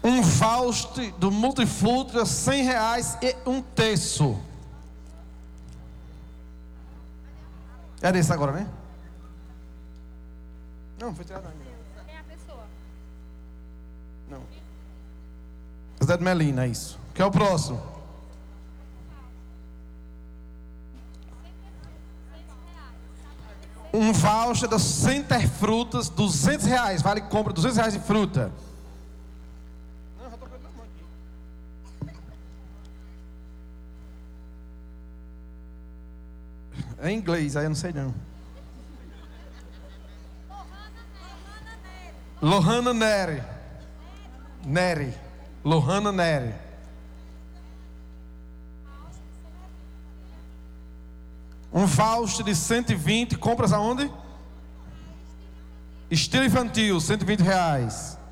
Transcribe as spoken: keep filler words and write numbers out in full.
Um voucher do Multifrutas, cem reais e um terço. Era isso agora, né? Não, foi tirado ainda. Quem é a pessoa? Não. José de Melina, é isso. Que é o próximo? Um voucher da Center Frutas, duzentos reais. Vale compra duzentos reais de fruta. Não, já tô com a mão aqui. É em inglês, aí eu não sei não. Lohana Neri. Neri. Lohana Neri. Um voucher de cento e vinte. Compras aonde? Estilo infantil, cento e vinte reais.